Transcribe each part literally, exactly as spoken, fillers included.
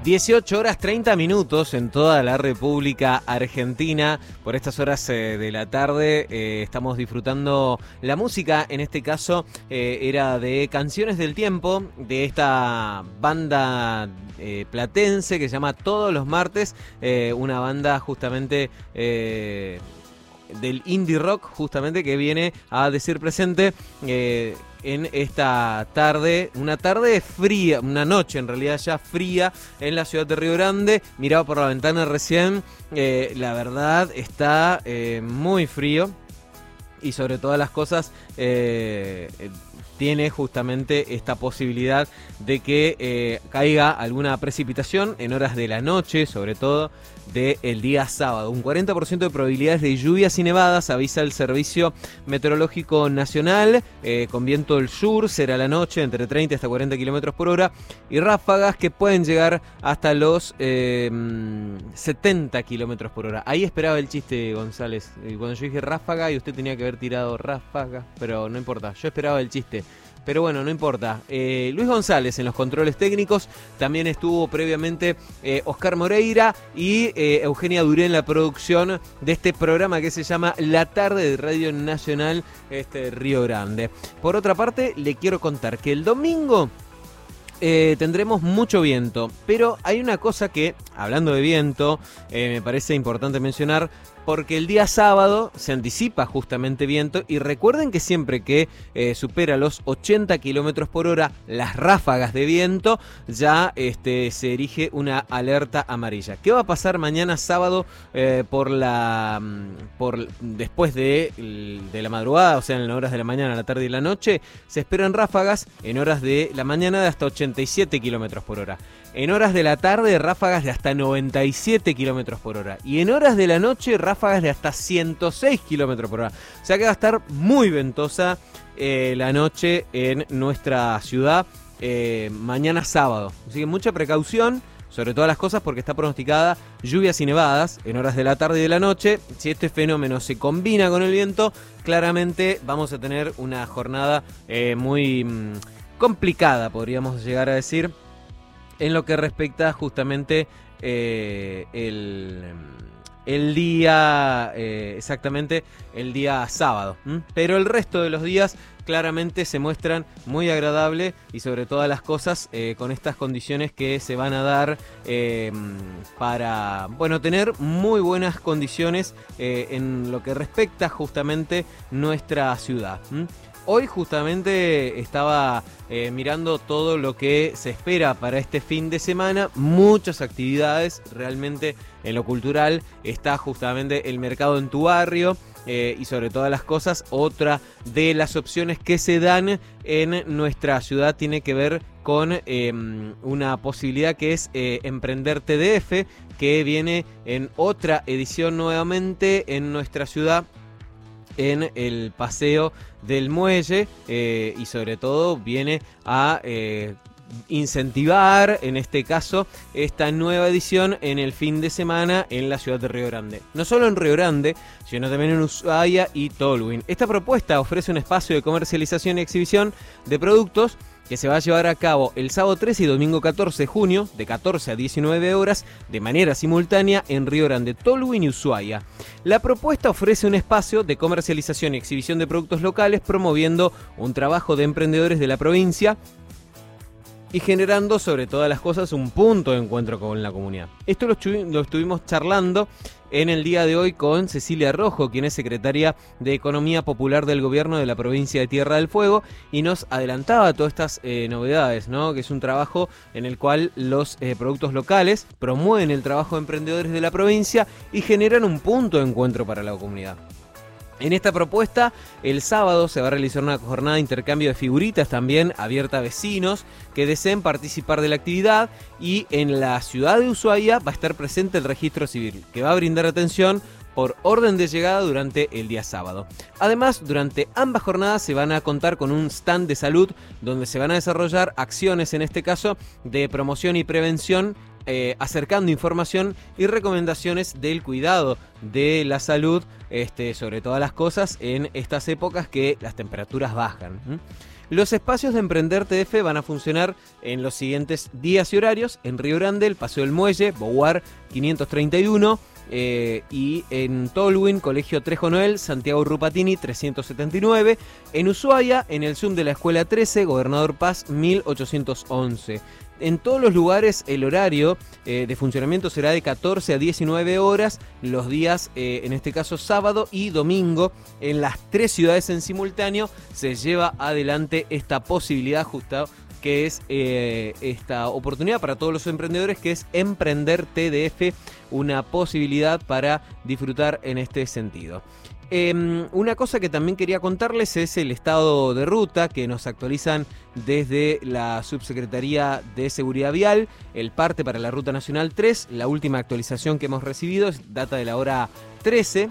dieciocho horas treinta minutos en toda la República Argentina. Por estas horas eh, de la tarde eh, estamos disfrutando la música. En este caso eh, era de Canciones del Tiempo, de esta banda eh, platense que se llama Todos los Martes. Eh, una banda justamente... Eh, del indie rock, justamente, que viene a decir presente eh, en esta tarde, una tarde fría, una noche en realidad ya fría en la ciudad de Río Grande. Miraba por la ventana recién, eh, la verdad está eh, muy frío y sobre todas las cosas eh, tiene justamente esta posibilidad de que eh, caiga alguna precipitación en horas de la noche, sobre todo del día sábado. Un cuarenta por ciento de probabilidades de lluvias y nevadas, avisa el Servicio Meteorológico Nacional, eh, con viento del sur, será la noche entre treinta hasta cuarenta kilómetros por hora, y ráfagas que pueden llegar hasta los eh, setenta kilómetros por hora. Ahí esperaba el chiste, González, cuando yo dije ráfaga y usted tenía que haber tirado ráfaga, pero no importa, yo esperaba el chiste. Pero bueno, no importa. Eh, Luis González en los controles técnicos. También estuvo previamente eh, Oscar Moreira y eh, Eugenia Duré en la producción de este programa que se llama La Tarde de Radio Nacional este, Río Grande. Por otra parte, le quiero contar que el domingo eh, tendremos mucho viento. Pero hay una cosa que, hablando de viento, eh, me parece importante mencionar, porque el día sábado se anticipa justamente viento, y recuerden que siempre que eh, supera los ochenta kilómetros por hora las ráfagas de viento, ya este, se erige una alerta amarilla. ¿Qué va a pasar mañana sábado eh, por la por después de, de la madrugada, o sea, en horas de la mañana, la tarde y la noche? Se esperan ráfagas en horas de la mañana de hasta ochenta y siete kilómetros por hora. En horas de la tarde, ráfagas de hasta noventa y siete kilómetros por hora. Y en horas de la noche, ráfagas de hasta ciento seis kilómetros por hora. O sea que va a estar muy ventosa eh, la noche en nuestra ciudad eh, mañana sábado. Así que mucha precaución sobre todas las cosas, porque está pronosticada lluvias y nevadas en horas de la tarde y de la noche. Si este fenómeno se combina con el viento, claramente vamos a tener una jornada eh, muy mmm, complicada, podríamos llegar a decir, en lo que respecta justamente eh, el, el día, eh, exactamente el día sábado. ¿m? Pero el resto de los días claramente se muestran muy agradables, y sobre todas las cosas eh, con estas condiciones que se van a dar eh, para, bueno, tener muy buenas condiciones eh, en lo que respecta justamente nuestra ciudad. ¿m? Hoy justamente estaba eh, mirando todo lo que se espera para este fin de semana. Muchas actividades realmente en lo cultural. Está justamente el mercado en tu barrio. Eh, y sobre todas las cosas, otra de las opciones que se dan en nuestra ciudad tiene que ver con eh, una posibilidad que es eh, Emprender T D F, que viene en otra edición nuevamente en nuestra ciudad, en el Paseo del Muelle, eh, y sobre todo viene a eh, incentivar, en este caso, esta nueva edición en el fin de semana en la ciudad de Río Grande. No solo en Río Grande, sino también en Ushuaia y Tolwyn. Esta propuesta ofrece un espacio de comercialización y exhibición de productos que se va a llevar a cabo el sábado trece y domingo catorce de junio, de catorce a diecinueve horas, de manera simultánea en Río Grande, Tolwyn y Ushuaia. La propuesta ofrece un espacio de comercialización y exhibición de productos locales, promoviendo un trabajo de emprendedores de la provincia y generando sobre todas las cosas un punto de encuentro con la comunidad. Esto lo, estu- lo estuvimos charlando en el día de hoy con Cecilia Rojo, quien es secretaria de Economía Popular del Gobierno de la provincia de Tierra del Fuego, y nos adelantaba todas estas eh, novedades, ¿no? Que es un trabajo en el cual los eh, productos locales promueven el trabajo de emprendedores de la provincia y generan un punto de encuentro para la comunidad. En esta propuesta, el sábado se va a realizar una jornada de intercambio de figuritas también abierta a vecinos que deseen participar de la actividad, y en la ciudad de Ushuaia va a estar presente el registro civil, que va a brindar atención por orden de llegada durante el día sábado. Además, durante ambas jornadas se van a contar con un stand de salud donde se van a desarrollar acciones, en este caso, de promoción y prevención, eh, acercando información y recomendaciones del cuidado de la salud, este, sobre todas las cosas en estas épocas que las temperaturas bajan. ¿Mm? Los espacios de Emprender T F van a funcionar en los siguientes días y horarios. En Río Grande, el Paseo del Muelle, Boulevard quinientos treinta y uno. Eh, y en Tolwyn, Colegio Trejo Noel, Santiago Rupatini trescientos setenta y nueve. En Ushuaia, en el Zoom de la Escuela trece, Gobernador Paz mil ochocientos once. En todos los lugares el horario eh, de funcionamiento será de catorce a diecinueve horas, los días, eh, en este caso sábado y domingo. En las tres ciudades en simultáneo se lleva adelante esta posibilidad justo, que es eh, esta oportunidad para todos los emprendedores, que es Emprender T D F, una posibilidad para disfrutar en este sentido. Eh, una cosa que también quería contarles es el estado de ruta que nos actualizan desde la Subsecretaría de Seguridad Vial. El parte para la Ruta Nacional tres, la última actualización que hemos recibido data de la hora trece.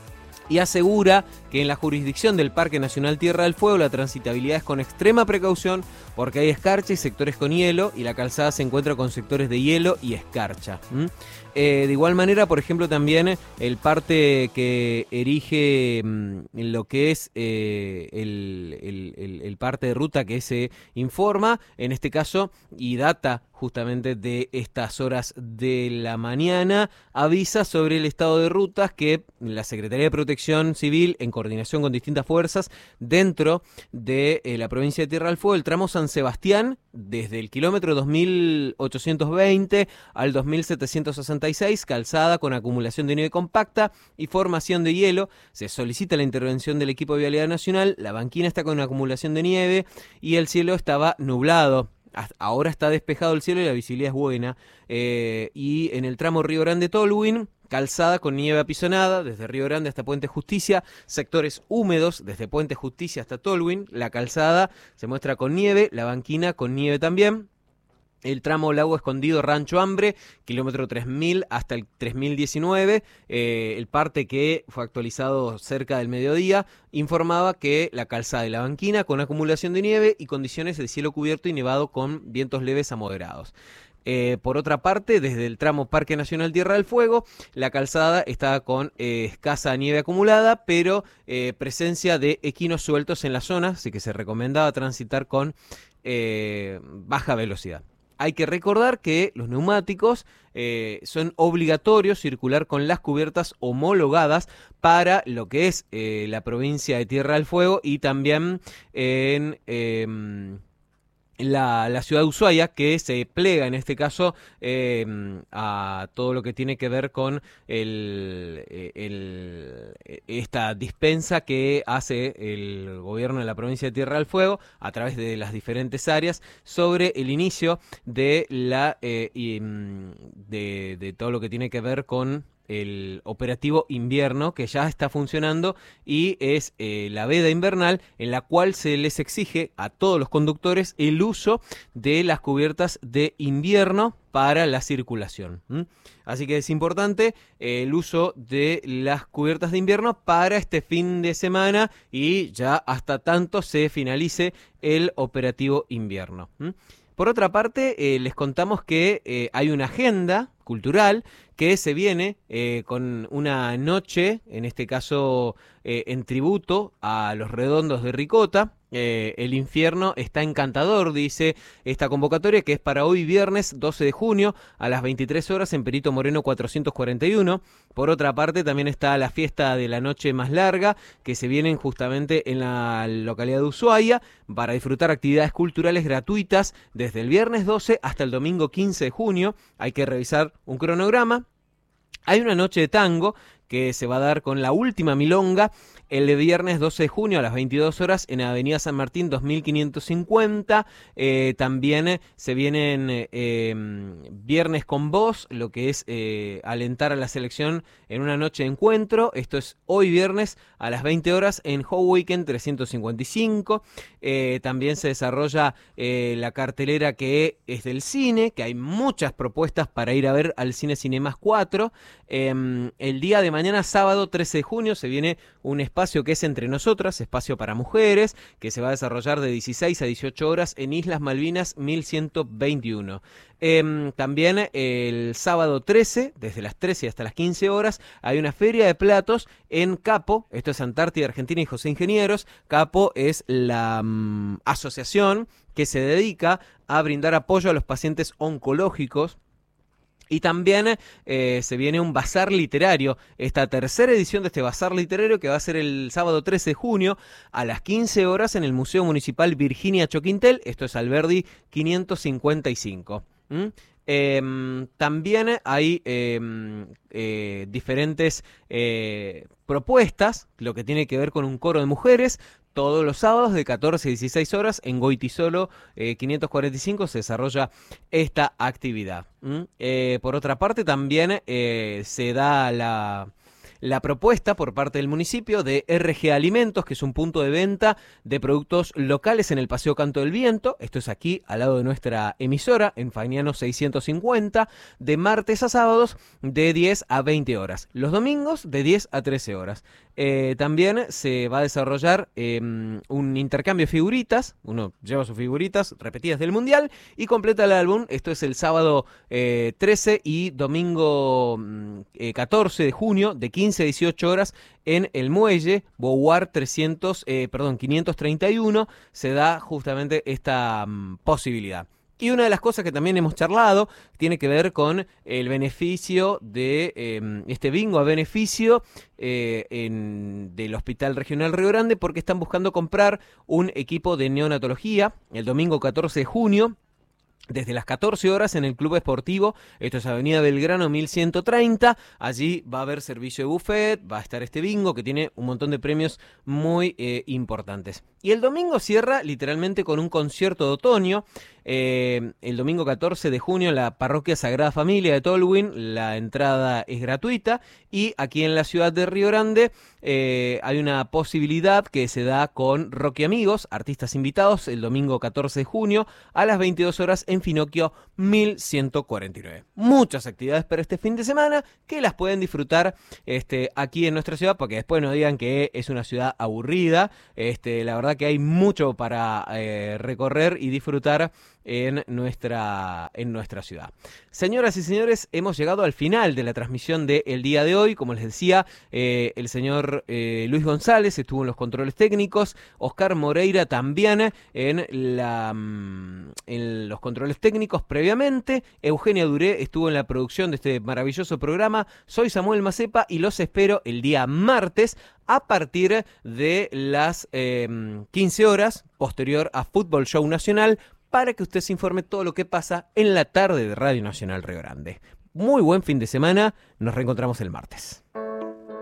Y asegura que en la jurisdicción del Parque Nacional Tierra del Fuego la transitabilidad es con extrema precaución porque hay escarcha y sectores con hielo, y la calzada se encuentra con sectores de hielo y escarcha. ¿Mm? Eh, de igual manera, por ejemplo, también el parte que erige mm, lo que es eh, el, el, el, el parte de ruta que se informa, en este caso, y data justamente de estas horas de la mañana, avisa sobre el estado de rutas que la Secretaría de Protección Civil, en coordinación con distintas fuerzas dentro de eh, la provincia de Tierra del Fuego, el tramo San Sebastián, desde el kilómetro dos mil ochocientos veinte al dos mil setecientos sesenta y seis, calzada con acumulación de nieve compacta y formación de hielo. Se solicita la intervención del equipo de Vialidad Nacional. La banquina está con acumulación de nieve y el cielo estaba nublado. Ahora está despejado el cielo y la visibilidad es buena. Eh, y en el tramo Río Grande-Tolwyn, calzada con nieve apisonada, desde Río Grande hasta Puente Justicia, sectores húmedos desde Puente Justicia hasta Tolwyn. La calzada se muestra con nieve, la banquina con nieve también. El tramo Lago Escondido, Rancho Hambre, kilómetro tres mil hasta el tres mil diecinueve, eh, el parte que fue actualizado cerca del mediodía, informaba que la calzada y la banquina con acumulación de nieve y condiciones de cielo cubierto y nevado con vientos leves a moderados. Eh, por otra parte, desde el tramo Parque Nacional Tierra del Fuego, la calzada está con eh, escasa nieve acumulada, pero eh, presencia de equinos sueltos en la zona, así que se recomendaba transitar con eh, baja velocidad. Hay que recordar que los neumáticos eh, son obligatorios circular con las cubiertas homologadas para lo que es eh, la provincia de Tierra del Fuego y también en... Eh, La, la ciudad de Ushuaia, que se plega en este caso eh, a todo lo que tiene que ver con el, el, esta dispensa que hace el gobierno de la provincia de Tierra del Fuego a través de las diferentes áreas sobre el inicio de la eh, y, de, de todo lo que tiene que ver con el operativo invierno, que ya está funcionando y es eh, la veda invernal, en la cual se les exige a todos los conductores el uso de las cubiertas de invierno para la circulación. ¿Mm? Así que es importante eh, el uso de las cubiertas de invierno para este fin de semana y ya hasta tanto se finalice el operativo invierno. ¿Mm? Por otra parte, eh, les contamos que eh, hay una agenda cultural que se viene eh, con una noche, en este caso eh, en tributo a los Redondos de Ricota. Eh, el infierno está encantador, dice esta convocatoria, que es para hoy viernes doce de junio a las veintitrés horas en Perito Moreno cuatrocientos cuarenta y uno. Por otra parte, también está la fiesta de la noche más larga, que se vienen justamente en la localidad de Ushuaia para disfrutar actividades culturales gratuitas desde el viernes doce hasta el domingo quince de junio. Hay que revisar un cronograma. Hay una noche de tango que se va a dar con la última milonga el viernes doce de junio a las veintidós horas en Avenida San Martín dos mil quinientos cincuenta. Eh, también se vienen eh, viernes con voz, lo que es eh, alentar a la selección en una noche de encuentro. Esto es hoy viernes a las veinte horas en Hoboken trescientos cincuenta y cinco. Eh, también se desarrolla eh, la cartelera que es del cine, que hay muchas propuestas para ir a ver al Cine Cinemas cuatro. Eh, el día de mañana, sábado trece de junio, se viene un espacio que es Entre Nosotras, espacio para mujeres, que se va a desarrollar de dieciséis a dieciocho horas en Islas Malvinas mil ciento veintiuno. Eh, también el sábado trece, desde las trece hasta las quince horas, hay una feria de platos en Capo. Esto es Antártida Argentina y José Ingenieros. Capo es la um, asociación que se dedica a brindar apoyo a los pacientes oncológicos. Y también eh, se viene un bazar literario, esta tercera edición de este bazar literario, que va a ser el sábado trece de junio a las quince horas en el Museo Municipal Virginia Choquintel. Esto es Alberdi quinientos cincuenta y cinco. ¿Mm? Eh, también hay eh, eh, diferentes eh, propuestas, lo que tiene que ver con un coro de mujeres. Todos los sábados de catorce a dieciséis horas en Goitisolo eh, quinientos cuarenta y cinco se desarrolla esta actividad. ¿Mm? Eh, por otra parte, también eh, se da la... La propuesta por parte del municipio de R G Alimentos, que es un punto de venta de productos locales en el Paseo Canto del Viento. Esto es aquí, al lado de nuestra emisora, en Fainiano seiscientos cincuenta, de martes a sábados, de diez a veinte horas. Los domingos, de diez a trece horas. Eh, también se va a desarrollar eh, un intercambio de figuritas. Uno lleva sus figuritas repetidas del Mundial y completa el álbum. Esto es el sábado eh, trece y domingo eh, catorce de junio, de quince a dieciocho horas, en el Muelle Beauvoir trescientos, eh, perdón, quinientos treinta y uno, se da justamente esta um, posibilidad. Y una de las cosas que también hemos charlado tiene que ver con el beneficio de eh, este bingo a beneficio eh, en, del Hospital Regional Río Grande, porque están buscando comprar un equipo de neonatología el domingo catorce de junio. Desde las catorce horas en el Club Esportivo, esto es Avenida Belgrano mil ciento treinta, allí va a haber servicio de buffet, va a estar este bingo que tiene un montón de premios muy eh, importantes. Y el domingo cierra literalmente con un concierto de otoño, eh, el domingo catorce de junio en la Parroquia Sagrada Familia de Tolwyn, la entrada es gratuita, y aquí en la ciudad de Río Grande eh, hay una posibilidad que se da con Rock y Amigos, artistas invitados, el domingo catorce de junio a las veintidós horas en Finocchio mil ciento cuarenta y nueve. Muchas actividades para este fin de semana que las pueden disfrutar este, aquí en nuestra ciudad, porque después no digan que es una ciudad aburrida. Este, la verdad que hay mucho para eh, recorrer y disfrutar en nuestra, en nuestra ciudad. Señoras y señores, hemos llegado al final de la transmisión del día de hoy. Como les decía, eh, el señor eh, Luis González estuvo en los controles técnicos, Oscar Moreira también en, la, en los controles técnicos previamente, Eugenia Duré estuvo en la producción de este maravilloso programa. Soy Samuel Macepa y los espero el día martes a partir de las eh, quince horas, posterior a Fútbol Show Nacional, para que usted se informe todo lo que pasa en la tarde de Radio Nacional Río Grande. Muy buen fin de semana, nos reencontramos el martes.